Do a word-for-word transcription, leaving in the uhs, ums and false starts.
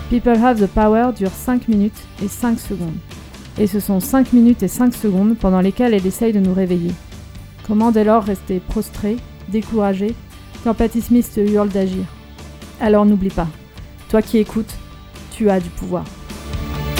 People Have the Power dure cinq minutes et cinq secondes. Et ce sont cinq minutes et cinq secondes pendant lesquelles elle essaye de nous réveiller. Comment dès lors rester prostré, découragé, quand Patti Smith te hurle d'agir ? Alors n'oublie pas, toi qui écoutes, tu as du pouvoir.